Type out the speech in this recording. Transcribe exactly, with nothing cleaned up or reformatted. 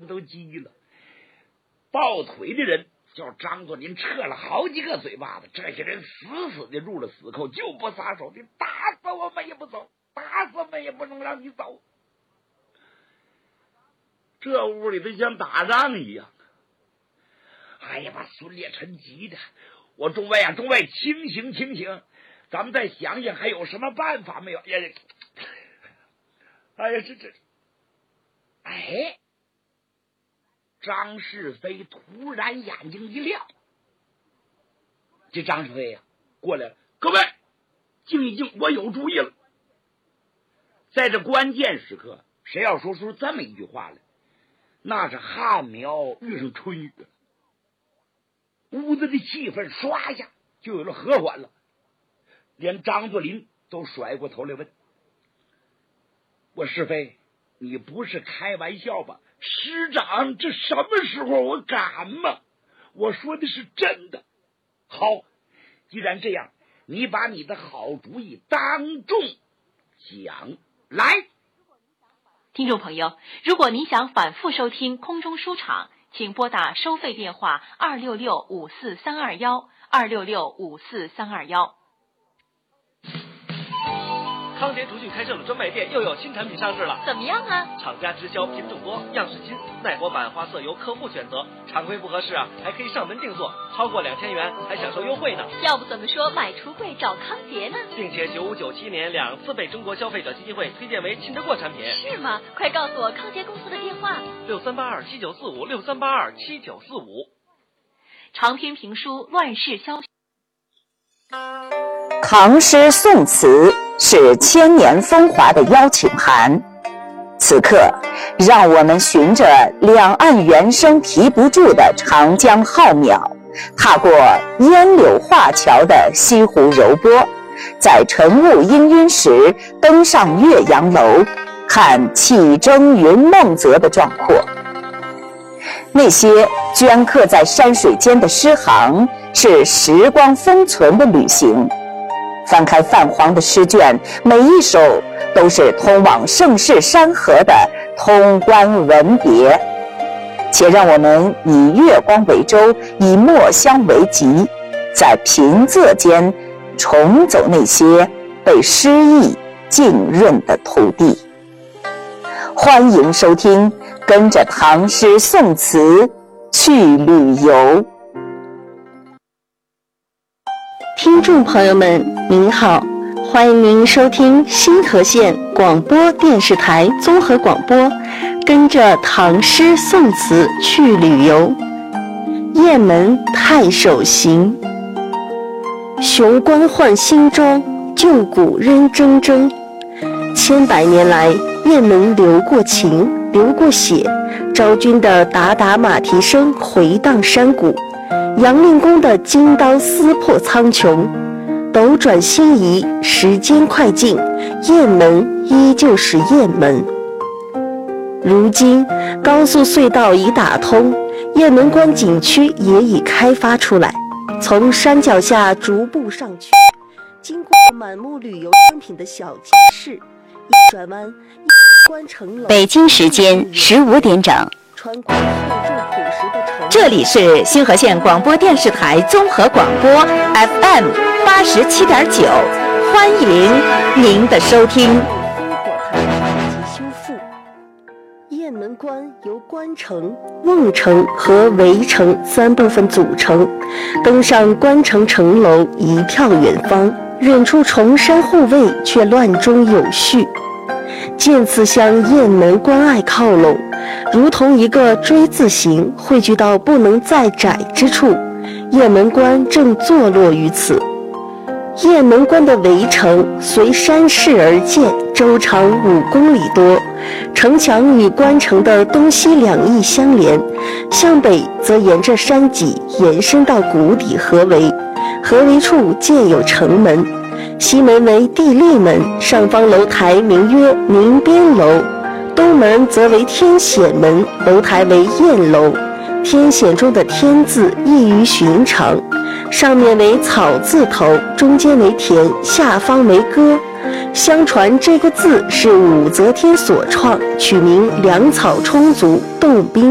都急了。抱腿的人叫张作霖撤了好几个嘴巴子，这些人死死的入了死口，就不撒手的，打死我们也不走，打死我们也不能让你走。这屋里头像打仗一样。哎呀，把孙烈臣急的，我众位啊，众位清醒清醒，咱们再想想还有什么办法没有？哎呀，哎呀，这这，哎，张世飞突然眼睛一亮，这张世飞呀、啊、过来了，各位静一静，我有主意了。在这关键时刻，谁要说出这么一句话来，那是旱苗遇上春雨，屋子的气氛唰一下就有了和缓了。连张作霖都甩过头来问：“我是非，你不是开玩笑吧？师长，这什么时候我敢吗？我说的是真的。好，既然这样，你把你的好主意当众讲来。” 听众朋友，如果您想反复收听空中书场，请拨打收费电话二六六五四三二幺二六六五四三二幺。 康杰厨具开设了专卖店，又有新产品上市了。 怎么样啊？ 厂家直销，品种多，样式新，耐火板、花色由客户选择。常规不合适啊，还可以上门定做，超过两千元还享受优惠呢。 要不怎么说买橱柜找康杰呢？ 并且九五九七年两次被中国消费者基金会推荐为信得过产品。 是吗？快告诉我康杰公司的电话： 六三八二七九四五六三八二七九四五。 长篇评书《乱世枭雄》。 唐诗宋词是千年风华的邀请函，此刻让我们循着两岸猿声啼不住的长江浩渺，踏过烟柳画桥的西湖柔波，在晨雾氤氲时登上岳阳楼，看气蒸云梦泽的壮阔。那些镌刻在山水间的诗行，是时光封存的旅行。翻开泛黄的诗卷，每一首都是通往盛世山河的通关文别。且让我们以月光为舟，以墨香为笈，在平仄间重走那些被诗意浸润的土地。欢迎收听，跟着唐诗宋词去旅游。 听众朋友们您好，欢迎您收听新河县广播电视台综合广播，跟着唐诗宋词去旅游。雁门太守行，雄关换新装，旧谷仍铮铮。千百年来，雁门流过情，流过血，昭君的打打马蹄声回荡山谷，杨令公的金刀撕破苍穹。斗转星移，时间快进，雁门依旧是雁门。如今高速隧道已打通，雁门关景区也已开发出来，从山脚下逐步上去，经过满目旅游商品的小集市，一转弯，一关城楼。 北京时间十五点整， 穿过厚重朴实的城， 这里是新河县广播电视台综合广播 F M 八十七点九，欢迎您的收听。 烽火台及修复。雁门关由关城、瓮城和围城三部分组成，登上关城城楼，一眺远方，远处重山护卫却乱中有序。渐次向雁门关隘靠拢，如同一个锥字形汇聚到不能再窄之处，雁门关正坐落于此。雁门关的围城随山势而建，周长五公里多，城墙与关城的东西两翼相连，向北则沿着山脊延伸到谷底合围，合围处建有城门，西门为地利门，上方楼台名曰明边楼，东门则为天显门，楼台为雁楼。天显中的天字异于寻常，上面为草字头，中间为田，下方为歌。相传这个字是武则天所创，取名粮草充足，动兵